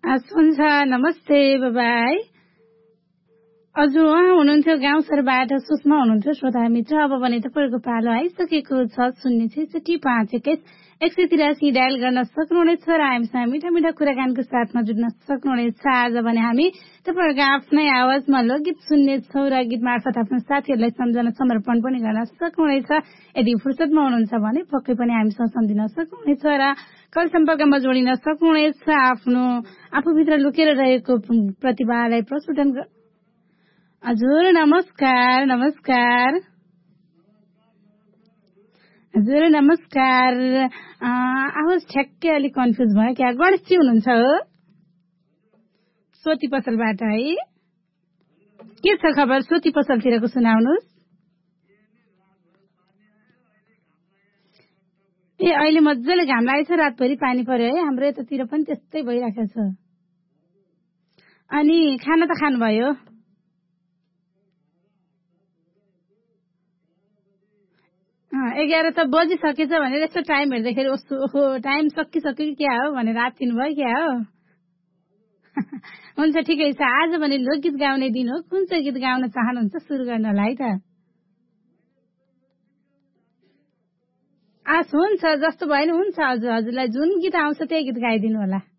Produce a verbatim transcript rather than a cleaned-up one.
हस् हुन्छ नमस्ते बाबाई। हजुर उहाँ हुनुहुन्थ्यो गाउँसरबाट सुषमा हुनुहुन्थ्यो श्रोता मित्र। अब भने तपाईँको पालो आइसकेको छ शून्य छैसठी पाँच एक्काइस एक सय तिरासी डायल गर्न सक्नुहुनेछ र हामीसँग मिठा मिठा कुराकानीको साथमा जुट्न सक्नुहुनेछ। आज भने हामी तपाईँहरूको आफ्नै आवाजमा लोकगीत सुन्नेछौँ र गीत मार्फत आफ्नो साथीहरूलाई सम्झन समर्पण पनि गर्न सक्नुहुनेछ। यदि फुर्सदमा हुनुहुन्छ भने पक्कै पनि हामीसँग सम्झिन सक्नुहुनेछ र कल सम्पर्कमा जोडिन सक्नुहुनेछ। आफ्नो आफूभित्र लुकेर रहेको प्रतिभालाई प्रस्फुटन। हजुर नमस्कार नमस्कार हजुर नमस्कार। आवाज ठ्याक्कै अलिक कन्फ्युज भयो क्या। गणेशजी हुनुहुन्छ हो सोती पसलबाट है? के छ खबर सोती पसलतिरको सुनाउनुहोस्। ए अहिले मजाले घाम लागेको छ, रातभरि पानी पर्यो है। हाम्रो यतातिर पनि त्यस्तै भइरहेको छ। अनि खाना त खानुभयो? एघार त बजिसकेछ भनेर यस्तो टाइम हेर्दाखेरि ओहो टाइम सकिसक्यो कि क्या हो भनेर आत्तिनु भयो क्या हो। हुन्छ ठिकै छ। आज भने लोकगीत गाउने दिन हो। कुन चाहिँ गीत गाउन चाहनुहुन्छ सुरु गर्नलाई त? आस हुन्छ जस्तो भयो नि हुन्छ। हजुर हजुरलाई जुन गीत आउँछ त्यही गीत गाइदिनु होला।